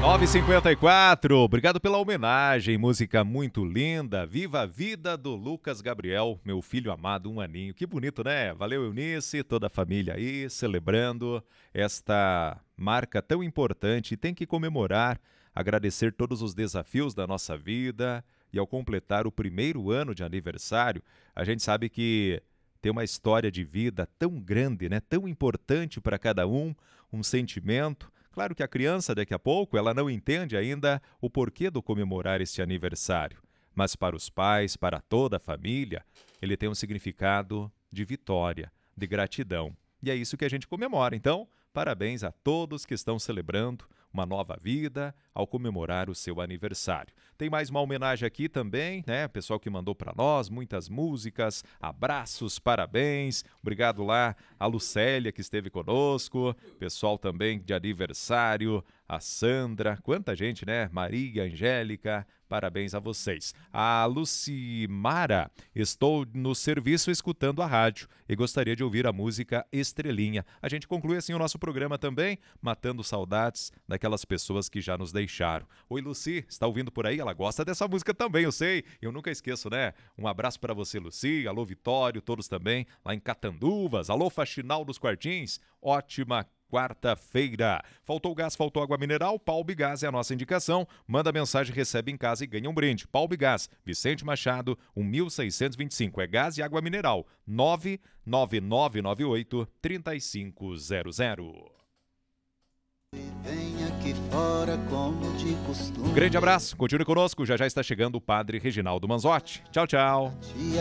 9h54, obrigado pela homenagem, música muito linda, Viva a Vida do Lucas Gabriel, meu filho amado, 1 aninho, que bonito, né? Valeu, Eunice, toda a família aí, celebrando esta marca tão importante, tem que comemorar, agradecer todos os desafios da nossa vida e ao completar o primeiro ano de aniversário, a gente sabe que tem uma história de vida tão grande, né? Tão importante para cada um sentimento. Claro que a criança, daqui a pouco, ela não entende ainda o porquê do comemorar este aniversário. Mas para os pais, para toda a família, ele tem um significado de vitória, de gratidão. E é isso que a gente comemora. Então, parabéns a todos que estão celebrando uma nova vida ao comemorar o seu aniversário. Tem mais uma homenagem aqui também, né? Pessoal que mandou para nós muitas músicas, abraços, parabéns. Obrigado lá a Lucélia que esteve conosco, pessoal também de aniversário, a Sandra, quanta gente, né? Maria, Angélica, parabéns a vocês. A Lucimara, estou no serviço escutando a rádio e gostaria de ouvir a música Estrelinha. A gente conclui assim o nosso programa também, matando saudades daquelas pessoas que já nos deixaram. Oi, Luci, está ouvindo por aí? Ela gosta dessa música também, eu sei. Eu nunca esqueço, né? Um abraço para você, Luci. Alô, Vitório, todos também lá em Catanduvas. Alô, Faxinal dos Quartins. Ótima quarta-feira. Faltou gás, faltou água mineral? Palbigás é a nossa indicação. Manda mensagem, recebe em casa e ganha um brinde. Palbigás, Vicente Machado, 1625. É gás e água mineral. 99998-3500. Vem aqui fora como de costume. Um grande abraço, continue conosco. Já já está chegando o Padre Reginaldo Manzotti. Tchau, tchau.